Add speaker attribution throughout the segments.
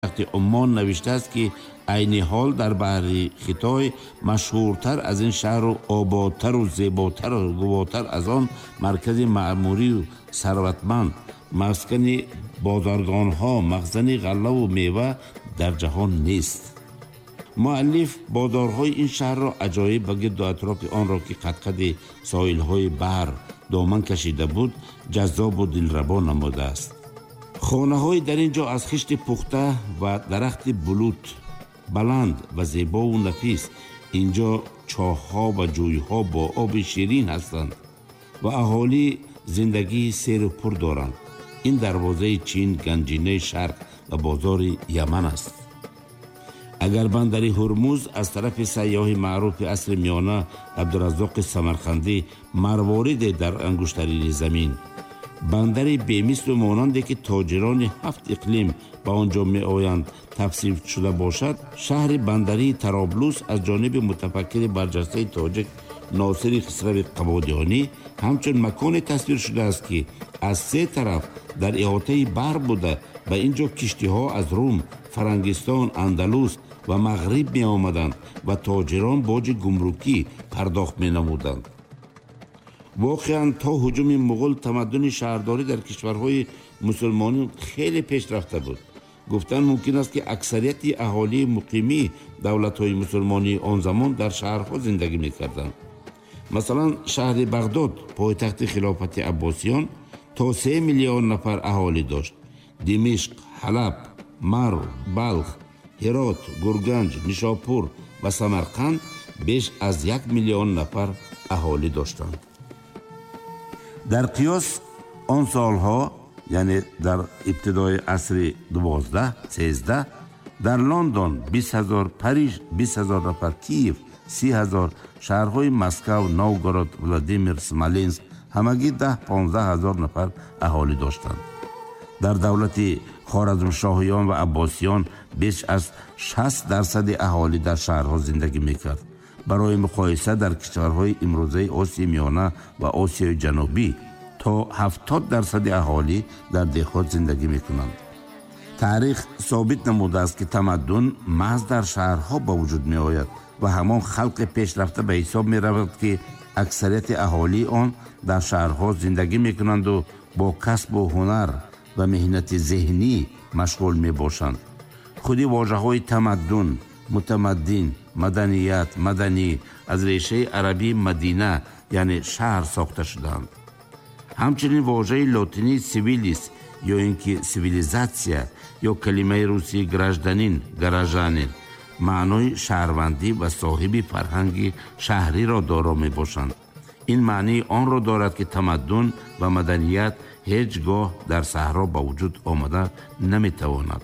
Speaker 1: پایتخت عمان نوشته است که عین حال در بحر خطای مشهورتر از این شهر و آبادتر و زیباتر و گواتر از آن مرکز معموری و ثروتمند، مسکن بازرگان ها، مخزن غله و میوه در جهان نیست. مؤلف بازارهای این شهر را عجایب و گرد و اطراف آن را که قد ساحل‌های بحر دامن کشیده بود جذاب و دلربا نموده است. خانه‌های در اینجا از خشت پخته و درخت بلوط بلند و زیبا و نفیس. اینجا چاه‌ها و جوی‌ها با آب شیرین هستند و اهالی زندگی سیر و پر دارند. این دروازه چین، گنجینه شرق و بازار یمن است. اگر بندر هرمز از طرف سیاح معروف عصر میانه عبدالرزاق سمرقندی مروارد در انگشترین زمین، بندر بی‌مثل و مانندی که تاجران 7 اقلیم به آنجا می آیند تفسیر شده باشد، شهر بندری طرابلس از جانب متفکر برجسته تاجک ناصر خسرو قبادیانی همچون مکان تصویر شده است که از 3 طرف در احاطه بحر بوده و اینجا کشتی ها از روم، فرنگستان، اندلس و مغرب می آمدند و تاجران باج گمرکی پرداخت می نمودند. واقعا تا هجوم مغول تمدن شهرداری در کشورهای مسلمانی خیلی پیش رفته بود. گفتن ممکن است که اکثریت اهالی مقیمی دولت‌های مسلمانی آن زمان در شهرها زندگی می‌کردند. مثلا شهر بغداد پایتخت خلافت عباسیان تا 3 میلیون نفر اهالی داشت. دمشق، حلب، مرو، بلخ، هرات، گرگنج، نیشاپور و سمرقند بیش از 1 میلیون نفر اهالی داشتند. در قیاس آن سالها، یعنی در ابتدای عصر 12-13، در لندن 20,000، پاریژ 20,000 نفر، کیف 30,000، شهرهای مسکو، نوگورود، ولادیمیر، سمالینسک همگی 10-15,000 نفر اهالی داشتند. در دولت خوارزمشاهیان و عباسیان بیش از 60% اهالی در شهرها زندگی میکرد. برای مقایسه در کشورهای امروزه آسیای میانه و آسیای جنوبی تا 70% اهالی در دهات زندگی میکنند. تاریخ ثابت نموده است که تمدن محض در شهرها با وجود می آید و همان خلق پیشرفته به حساب می رود که اکثریت اهالی آن در شهرها زندگی می کنند و با کسب و هنر و مهنت ذهنی مشغول می باشند. خودی واژه های تمدن، متمدن، مدنیت، مدنی از ریشه عربی مدینه یعنی شهر ساخته شدند. همچنین واژه لاتینی سیویلیس یا اینکه سیویلیزاتسیا یا کلمه روسی گراژدانین، گراژانین معنای شهروندی و صاحب فرهنگ شهری را دارا می باشند. این معنی آن را دارد که تمدن و مدنیت هیچگاه در صحرا با وجود آمده نمی تواند.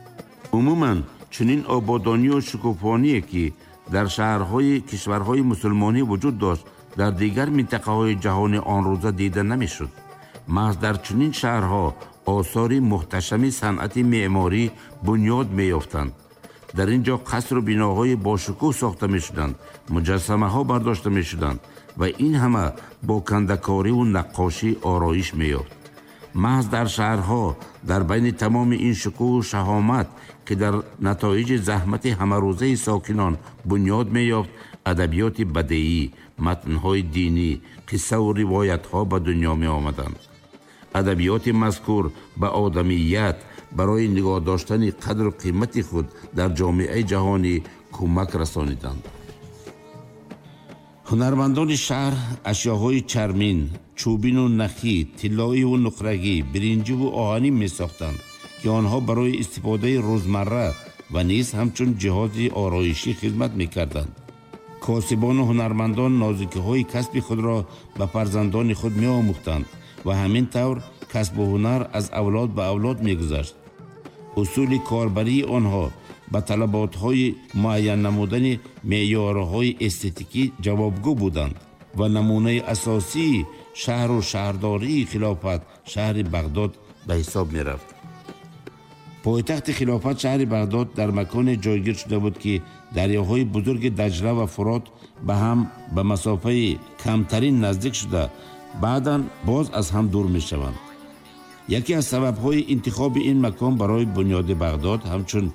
Speaker 1: عموما چنین آبادانی و شکوفانی که در شهرهای کشورهای مسلمانی وجود داشت در دیگر منطقه های جهان آن روزه دیده نمی شد. محض در چنین شهرها آثار محتشم صنعت معماری بنیاد می یافتند. در اینجا قصر و بناهای باشکوه ساخته می شدند، مجسمه ها برداشته می شدند و این همه با کندکاری و نقاشی آرایش می یافت. محض در شهرها در بین تمام این شکوه و شهامت که در نتایج زحمت همه روزه ساکنان بنیاد می یافت، ادبیات بدیعی، متن‌های دینی، قصه و روایت‌ها به دنیا می آمدند. ادبیات مذکور به آدمیت برای نگاه داشتن قدر و قیمت خود در جامعه جهانی کمک رسانیدند. هنرمندان شهر اشیاهای چرمین، چوبین و نخی، طلایی و نقرگی، برنجی و آهنی می ساختند که آنها برای استفاده روزمره و نیز همچون جهاز آرایشی خدمت می کردند. کاسبان و هنرمندان نازکی های کسب خود را به فرزندان خود می آموختند و همین طور کسب و هنر از اولاد به اولاد می گذشت. اصول کاربری آنها به طلبات های معین نمودن معیارهای استتیکی جوابگو بودند و نمونه اساسی شهر و شهرداری خلافت شهر بغداد به حساب می رفت. پایتخت خلافت شهر بغداد در مکان جایگیر شده بود که دریاهای بزرگ دجله و فرات به هم به مسافه کمترین نزدیک شده بعداً باز از هم دور می شوند. яке аз сабабҳои интихоби ин макон барои бунёди бағдод ҳамчун